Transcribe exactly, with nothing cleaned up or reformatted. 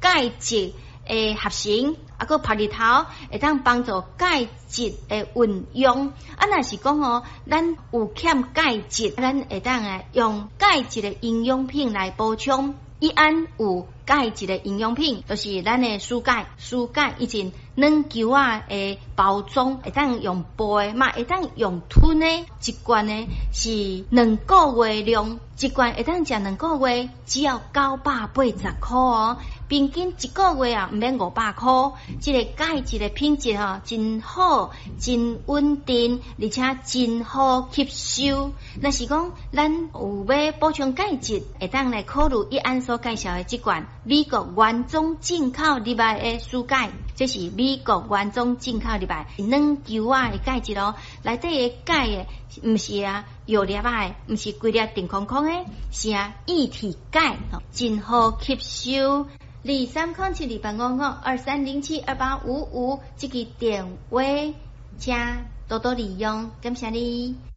钙质诶合成，啊个晒日头会当帮助钙质诶运用。啊，若是讲哦，咱有欠钙质，咱会当诶用钙质的营养品来补充。伊安有钙质的营养品，就是咱的蔬钙，蔬钙以前软球啊的包装，会当用杯嘛，会当用吞的，一罐呢是两个月量，一罐会当食两个月，只要九百八十块哦，平均一个月啊唔免五百块。这个钙质的品质哈、哦、真好，真稳定，而且真好吸收。若是讲咱有要补充钙质，会当来考虑伊安所介绍的这罐美国原装进口入来的蔬钙，这是美国原装进口入来软球啊的钙质哦，内底的钙的唔是啊药粒啊，唔是规粒定空空的，是啊液体钙，真好吸收。二三空七二八五五二三零七二八五五，这个电话请多多利用，感谢你。